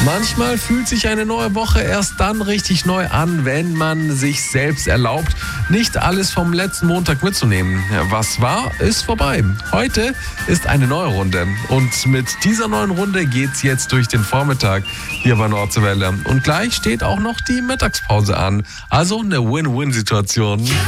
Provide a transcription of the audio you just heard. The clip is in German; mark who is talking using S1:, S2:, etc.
S1: Manchmal fühlt sich eine neue Woche erst dann richtig neu an, wenn man sich selbst erlaubt, nicht alles vom letzten Montag mitzunehmen. Was war, ist vorbei. Heute ist eine neue Runde. Und mit dieser neuen Runde geht's jetzt durch den Vormittag hier bei Nordwelle. Und gleich steht auch noch die Mittagspause an. Also eine Win-Win-Situation.